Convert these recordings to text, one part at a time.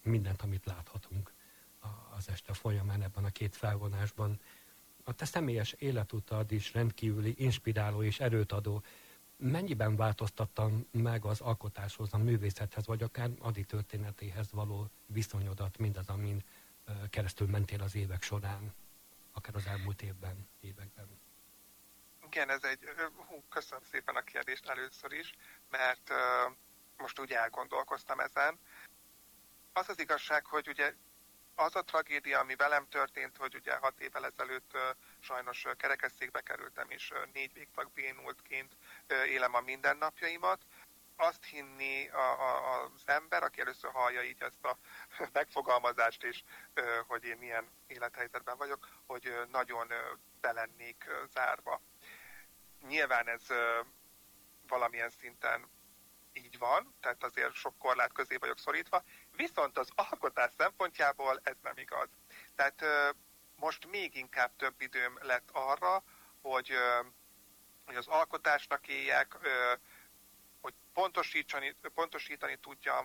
mindent, amit láthatunk az este folyamán ebben a két felvonásban. A te személyes életutad is rendkívüli, inspiráló és erőt adó. Mennyiben változtattam meg az alkotáshoz, a művészethez, vagy akár Ady történetéhez való viszonyodat, mindaz, amin keresztül mentél az évek során, akár az elmúlt években? Igen, köszönöm szépen a kérdést először is, mert most úgy elgondolkoztam ezen. Az az igazság, hogy ugye az a tragédia, ami velem történt, hogy ugye 6 évvel ezelőtt sajnos kerekesszékbe kerültem, és 4 végtag bénultként élem a mindennapjaimat. Azt hinni az ember, aki először hallja így ezt a megfogalmazást, és hogy én milyen élethelyzetben vagyok, hogy nagyon be lennék zárva. Nyilván ez valamilyen szinten így van, tehát azért sok korlát közé vagyok szorítva, viszont az alkotás szempontjából ez nem igaz. Tehát most még inkább több időm lett arra, hogy az alkotásnak éljek, hogy pontosítani tudjam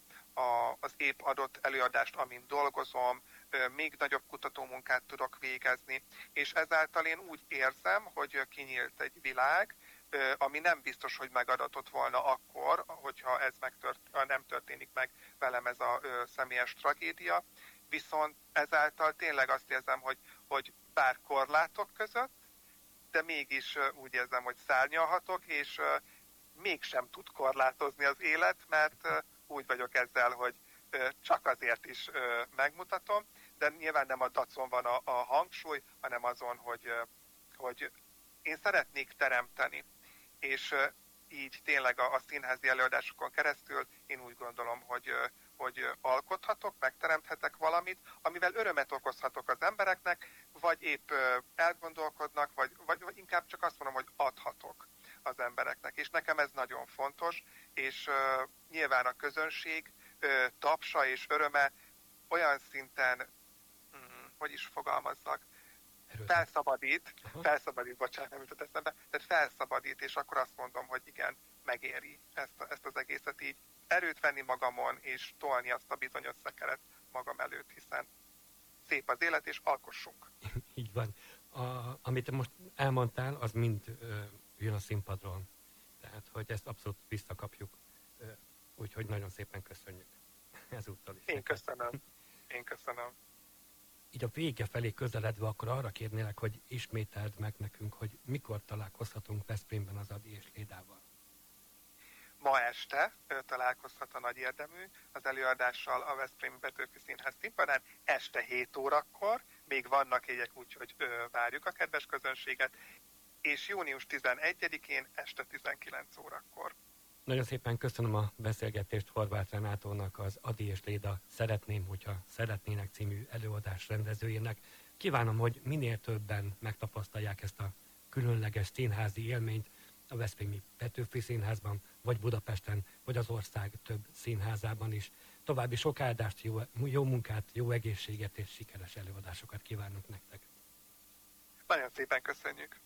az épp adott előadást, amin dolgozom, még nagyobb kutatómunkát tudok végezni, és ezáltal én úgy érzem, hogy kinyílt egy világ, ami nem biztos, hogy megadatott volna akkor, hogyha ez nem történik meg velem ez a személyes tragédia, viszont ezáltal tényleg azt érzem, hogy bár korlátok között, de mégis úgy érzem, hogy szárnyalhatok, és mégsem tud korlátozni az élet, mert úgy vagyok ezzel, hogy csak azért is megmutatom, de nyilván nem a dacon van a hangsúly, hanem azon, hogy én szeretnék teremteni. És így tényleg a színházi előadásokon keresztül én úgy gondolom, hogy alkothatok, megteremthetek valamit, amivel örömet okozhatok az embereknek, vagy épp elgondolkodnak, vagy inkább csak azt mondom, hogy adhatok az embereknek. És nekem ez nagyon fontos, és nyilván a közönség tapsa és olyan szinten, hogy is fogalmazzak, felszabadít, bocsánat, nem jutott eszembe, tehát felszabadít, és akkor azt mondom, hogy igen, megéri ezt az egészet így erőt venni magamon, és tolni azt a bizonyos szekeret magam előtt, hiszen szép az élet, és alkossunk. Így van. Amit most elmondtál, az mind jön a színpadról. Tehát, hogy ezt abszolút visszakapjuk. Úgyhogy nagyon szépen köszönjük ezúttal is. Én köszönöm. Így a vége felé közeledve akkor arra kérnélek, hogy ismételd meg nekünk, hogy mikor találkozhatunk Veszprémben az Ady és Lédával. Ma este találkozhat a Nagy Érdemű az előadással a Veszprémi Petőfi Színház színpadán este 7 órakor, még vannak jegyek, úgyhogy várjuk a kedves közönséget, és június 11-én este 19 órakor. Nagyon szépen köszönöm a beszélgetést Horváth Renátónak, az Ady és Léda Szeretném, hogyha szeretnének című előadás rendezőjének. Kívánom, hogy minél többen megtapasztalják ezt a különleges színházi élményt a Veszprémi Petőfi Színházban, vagy Budapesten, vagy az ország több színházában is. További sok áldást, jó munkát, jó egészséget és sikeres előadásokat kívánok nektek. Nagyon szépen köszönjük!